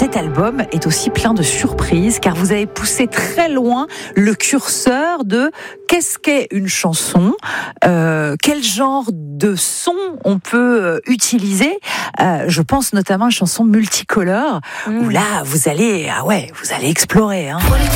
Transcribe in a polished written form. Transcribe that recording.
cet album est aussi plein de surprises, car vous avez poussé très loin le curseur de qu'est-ce qu'est une chanson, quel genre de son on peut utiliser. Je pense notamment à une chanson multicolore, où là, vous allez explorer.